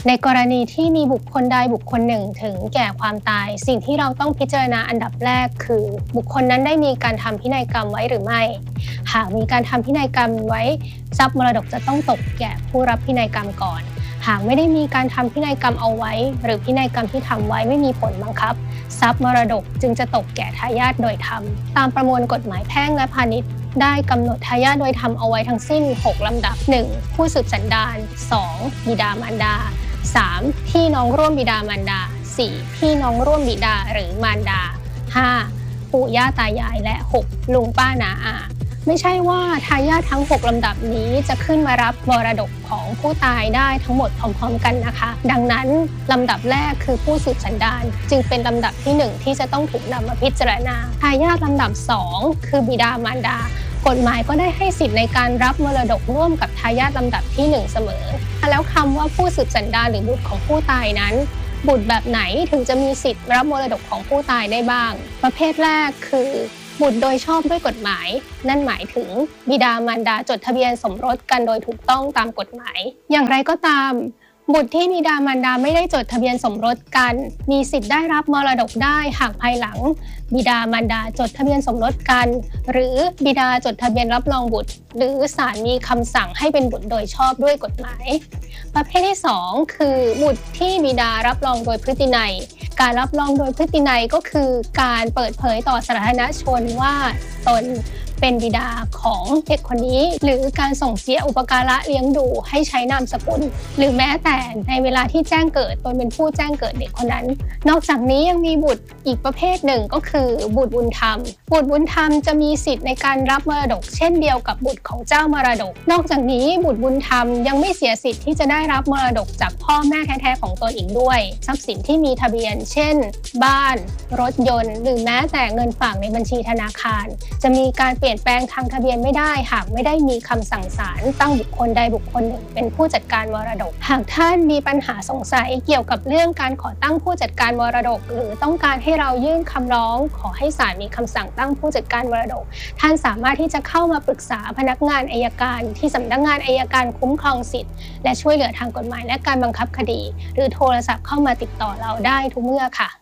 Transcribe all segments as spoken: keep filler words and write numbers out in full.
ในกรณีที่มีบุคคลใดบุคคลหนึ่งถึงแก่ความตายสิ่งที่เราต้องพิจารณาอันดับแรกคือบุคคลนั้นได้มีการทำพินัยกรรมไว้หรือไม่หากมีการทำพินัยกรรมไว้ทรัพย์มรดกจะต้องตกแก่ผู้รับพินัยกรรมก่อนหากไม่ได้มีการทำพินัยกรรมเอาไว้หรือพินัยกรรมที่ทำไว้ไม่มีผลบังคับทรัพย์มรดกจึงจะตกแก่ทายาทโดยธรรมตามประมวลกฎหมายแพ่งและพาณิชย์ได้กำหนดทายาทโดยธรรมเอาไว้ทั้งสิ้นหกลำดับ หนึ่ง ผู้สืบสันดานสองบิดามารดาสามพี่น้องร่วมบิดามารดาสี่พี่น้องร่วมบิดาหรือมารดาห้าปู่ย่าตายายและหกลุงป้าน้าอาไม่ใช่ว่าทายาททั้งหกลำดับนี้จะขึ้นมารับมรดกของผู้ตายได้ทั้งหมดพร้อมๆกันนะคะดังนั้นลำดับแรกคือผู้สืบสันดานจึงเป็นลำดับที่หนึ่งที่จะต้องถูกนำมาพิจารณาทายาทลำดับสองคือบิดามารดากฎหมายก็ได้ให้สิทธิ์ในการรับมรดกร่วมกับทายาทลำดับที่หนึ่งเสมอแล้วคำว่าผู้สืบสันดานหรือบุตรของผู้ตายนั้นบุตรแบบไหนถึงจะมีสิทธิ์รับมรดกของผู้ตายได้บ้างประเภทแรกคือบุตรโดยชอบด้วยกฎหมายนั่นหมายถึงบิดามารดาจดทะเบียนสมรสกันโดยถูกต้องตามกฎหมายอย่างไรก็ตามบุตรที่บิดามารดาไม่ได้จดทะเบียนสมรสกันมีสิทธิ์ได้รับมรดกได้หากภายหลังบิดามารดาจดทะเบียนสมรสกันหรือบิดาจดทะเบียนรับรองบุตรหรือศาลมีคำสั่งให้เป็นบุตรโดยชอบด้วยกฎหมายประเภทที่สองคือบุตรที่บิดารับรองโดยพฤตินัยการรับรองโดยพฤตินัยก็คือการเปิดเผยต่อสาธารณชนว่าตนเป็นบิดาของเด็กคนนี้หรือการส่งเสียอุปการะเลี้ยงดูให้ใช้นามสกุลหรือแม้แต่ในเวลาที่แจ้งเกิดตนเป็นผู้แจ้งเกิดเด็กคนนั้นนอกจากนี้ยังมีบุตรอีกประเภทหนึ่งก็คือบุตรบุญธรรมบุตรบุญธรรมจะมีสิทธิ์ในการรับมรดกเช่นเดียวกับบุตรของเจ้ามรดกนอกจากนี้บุตรบุญธรรมยังไม่เสียสิทธิ์ที่จะได้รับมรดกจากพ่อแม่แท้ๆของตนอีกด้วยทรัพย์สินที่มีทะเบียนเช่นบ้านรถยนต์หรือแม้แต่เงินฝากในบัญชีธนาคารจะมีการเปลี่ยนแปลงทางทะเบียนไม่ได้หากไม่ได้มีคำสั่งศาลตั้งบุคคลใดบุคคลหนึ่งเป็นผู้จัดการมรดกหากท่านมีปัญหาสงสัยเกี่ยวกับเรื่องการขอตั้งผู้จัดการมรดกหรือต้องการให้เรายื่นคำร้องขอให้ศาลมีคำสั่งตั้งผู้จัดการมรดกท่านสามารถที่จะเข้ามาปรึกษาพนักงานอัยการที่สำนักงานอัยการคุ้มครองสิทธิ์และช่วยเหลือทางกฎหมายและการบังคับคดีหรือโทรศัพท์เข้ามาติดต่อเราได้ทุกเมื่อค่ะ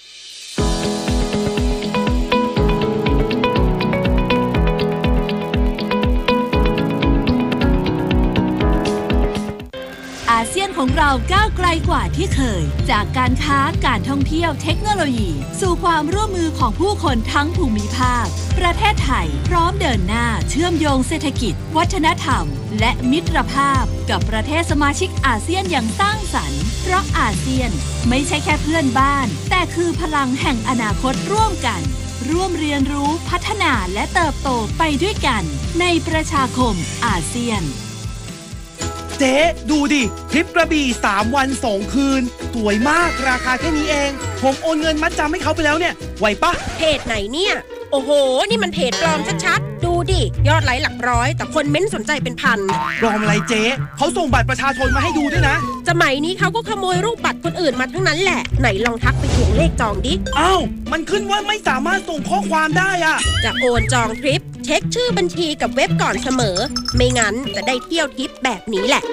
อาเซียนของเราก้าวไกลกว่าที่เคยจากการค้าการท่องเที่ยวเทคโนโลยีสู่ความร่วมมือของผู้คนทั้งภูมิภาคประเทศไทยพร้อมเดินหน้าเชื่อมโยงเศรษฐกิจวัฒนธรรมและมิตรภาพกับประเทศสมาชิกอาเซียนอย่างสร้างสรรค์เพราะอาเซียนไม่ใช่แค่เพื่อนบ้านแต่คือพลังแห่งอนาคตร่วมกันร่วมเรียนรู้พัฒนาและเติบโตไปด้วยกันในประชาคมอาเซียนเจ๊ดูดิทริปกระบี่สามวันสองคืนสวยมากราคาแค่นี้เองผมโอนเงินมัดจำให้เขาไปแล้วเนี่ยไหวปะเพจไหนเนี่ยโอ้โหนี่มันเพจปลอมชัดๆดูดิยอดไลค์หลักร้อยแต่คนเม้นสนใจเป็นพันปลอมอะไรเจ๊เขาส่งบัตรประชาชนมาให้ดูด้วยนะสมัยนี้เขาก็ขโมยรูปบัตรคนอื่นมาทั้งนั้นแหละไหนลองทักไปทวงเลขจองดิอ้าวมันขึ้นว่าไม่สามารถส่งข้อความได้อะจะโอนจองทริปเช็คชื่อบัญชีกับเว็บก่อนเสมอไม่งั้นจะได้เที่ยวทริปแบบนี้แหละ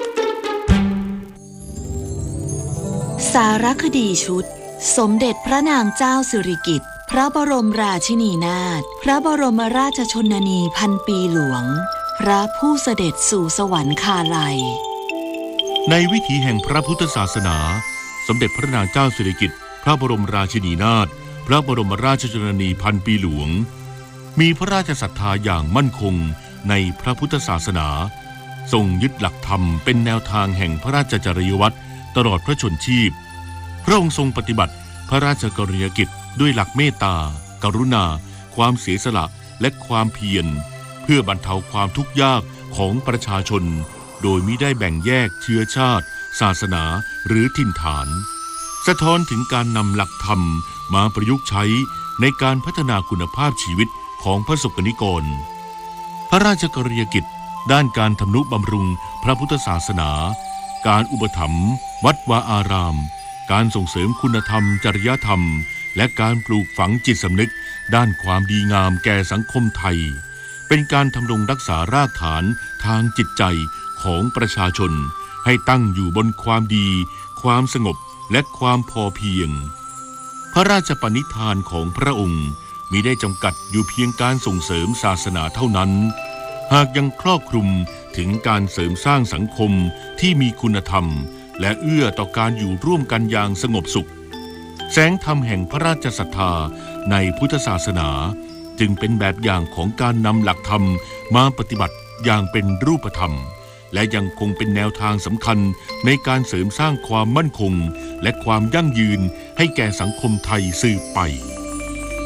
สารคดีชุดสมเด็จพระนางเจ้าสิริกิติ์พระบรมราชินีนาถพระบรมราชชนนีพันปีหลวงพระผู้เสด็จสู่สวรรคาลัยในวิถีแห่งพระพุทธศาสนาสมเด็จพระนางเจ้าสิริกิติ์พระบรมราชินีนาถพระบรมราชชนนีพันปีหลวงมีพระราชศรัทธาอย่างมั่นคงในพระพุทธศาสนาทรงยึดหลักธรรมเป็นแนวทางแห่งพระราชจริยวัตรตลอดพระชนชีพพระองค์ทรงปฏิบัติพระราชกรณียกิจด้วยหลักเมตตากรุณาความเสียสละและความเพียรเพื่อบรรเทาความทุกข์ยากของประชาชนโดยมิได้แบ่งแยกเชื้อชาติศาสนาหรือถิ่นฐานสะท้อนถึงการนำหลักธรรมมาประยุกต์ใช้ในการพัฒนาคุณภาพชีวิตของพระสงฆ์นิกรพระราชกรณียกิจด้านการทำนุบำรุงพระพุทธศาสนาการอุปถัมภ์วัดวาอารามการส่งเสริมคุณธรรมจริยธรรมและการปลูกฝังจิตสำนึกด้านความดีงามแก่สังคมไทยเป็นการทำรงรักษารากฐานทางจิตใจของประชาชนให้ตั้งอยู่บนความดีความสงบและความพอเพียงพระราชปณิธานของพระองค์มิได้จำกัดอยู่เพียงการส่งเสริมศาสนาเท่านั้นหากยังครอบคลุมถึงการเสริมสร้างสังคมที่มีคุณธรรมและเอื้อต่อการอยู่ร่วมกันอย่างสงบสุขแสงธรรมแห่งพระราชศรัทธาในพุทธศาสนาจึงเป็นแบบอย่างของการนำหลักธรรมมาปฏิบัติอย่างเป็นรูปธรรมและยังคงเป็นแนวทางสำคัญในการเสริมสร้างความมั่นคงและความยั่งยืนให้แก่สังคมไทยสืบไป